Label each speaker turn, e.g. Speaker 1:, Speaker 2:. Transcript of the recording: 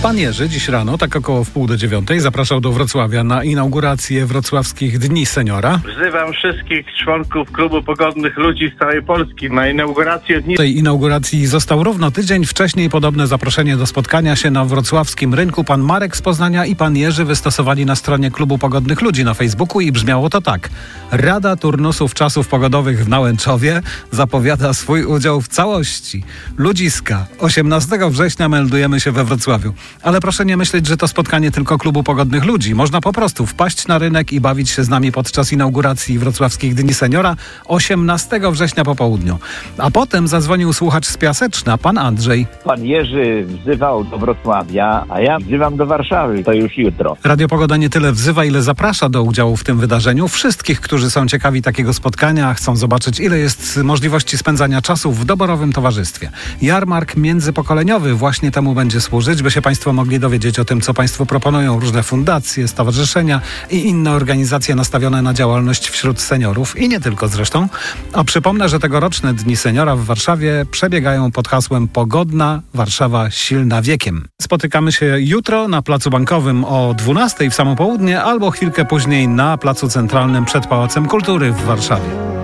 Speaker 1: Pan Jerzy dziś rano, tak około 8:30, zapraszał do Wrocławia na inaugurację Wrocławskich Dni Seniora.
Speaker 2: Wzywam wszystkich członków Klubu Pogodnych Ludzi z całej Polski na inaugurację dni.
Speaker 1: Tej inauguracji został równo tydzień wcześniej podobne zaproszenie do spotkania się na wrocławskim rynku. Pan Marek z Poznania i pan Jerzy wystosowali na stronie Klubu Pogodnych Ludzi na Facebooku i brzmiało to tak. Rada Turnusów Czasów Pogodowych w Nałęczowie zapowiada swój udział w całości. Ludziska. 18 września meldujemy się we Wrocławiu. Ale proszę nie myśleć, że to spotkanie tylko Klubu Pogodnych Ludzi. Można po prostu wpaść na rynek i bawić się z nami podczas inauguracji Wrocławskich Dni Seniora 18 września po południu. A potem zadzwonił słuchacz z Piaseczna, pan Andrzej.
Speaker 3: Pan Jerzy wzywał do Wrocławia, a ja wzywam do Warszawy. To już jutro.
Speaker 1: Radio Pogoda nie tyle wzywa, ile zaprasza do udziału w tym wydarzeniu wszystkich, którzy są ciekawi takiego spotkania, chcą zobaczyć, ile jest możliwości spędzania czasu w doborowym towarzystwie. Jarmark międzypokoleniowy właśnie temu będzie służyć, by się Państwo mogli dowiedzieć o tym, co Państwo proponują, różne fundacje, stowarzyszenia i inne organizacje nastawione na działalność wśród seniorów i nie tylko zresztą. A przypomnę, że tegoroczne Dni Seniora w Warszawie przebiegają pod hasłem Pogodna Warszawa silna wiekiem. Spotykamy się jutro na Placu Bankowym o 12:00 w samo południe albo chwilkę później na Placu Centralnym przed Pałacem Kultury w Warszawie.